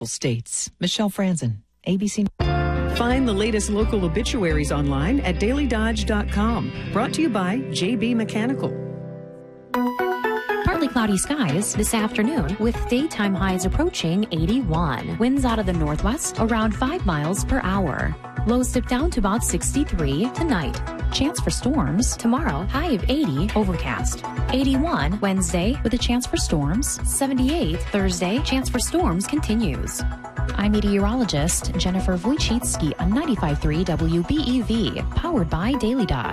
States. Michelle Franzen, ABC. Find the latest local obituaries online at dailydodge.com. Brought to you by JB Mechanical. Partly cloudy skies this afternoon with daytime highs approaching 81. Winds out of the northwest around 5 miles per hour. Lows dip down to about 63 tonight. Chance for storms tomorrow, high of 80, overcast. 81 Wednesday with a chance for storms. 78 Thursday, chance for storms continues. I'm meteorologist Jennifer Wojcicki on 95.3 WBEV, powered by Daily Dodge.